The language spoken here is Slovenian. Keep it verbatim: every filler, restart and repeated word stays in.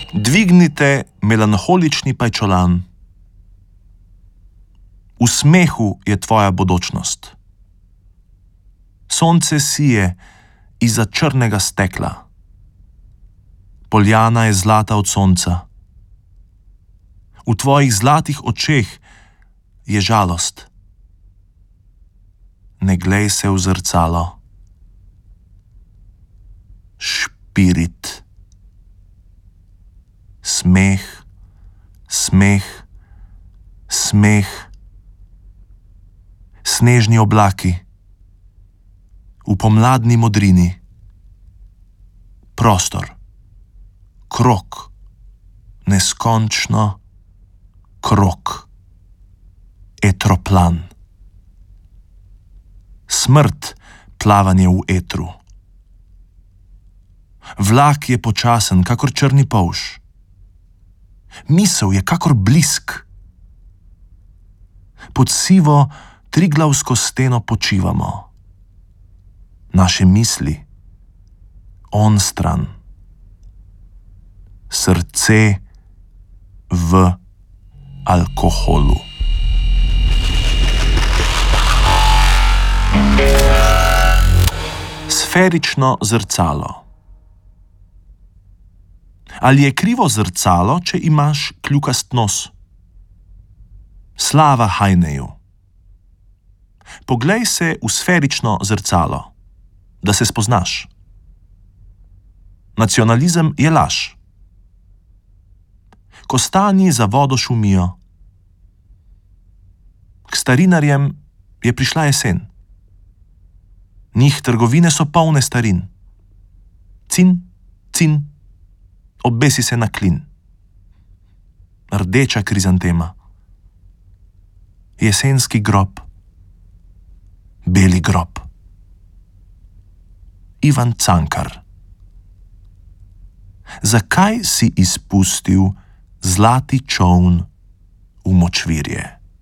Dvignite melanholični pajčolan. V smehu je tvoja bodočnost. Sonce sije izza črnega stekla. Poljana je zlata od sonca. V tvojih zlatih očeh je žalost. Ne glej se v zrcalo. Špirit. Smeh, smeh, smeh. Snežni oblaki. V pomladni modrini. Prostor. Krog. Neskončno krog. Etroplan. Smrt, plavanje v etru. Vlak je počasen, kakor črni polž. Misel je kakor blisk. Pod sivo triglavsko steno počivamo. Naše misli onstran. Srce v alkoholu. Sferično zrcalo. Ali je krivo zrcalo, če imaš kljukast nos? Slava Hajneju. Poglej se v sferično zrcalo, da se spoznaš. Nacionalizem je laž. Kostanji za vodo šumijo. K starinarjem je prišla jesen. Njih trgovine so polne starin. Cin, cin, obesi se na klin. Rdeča krizantema. Jesenski grob. Beli grob. Ivan Cankar. Zakaj si izpustil zlati čoln v močvirje?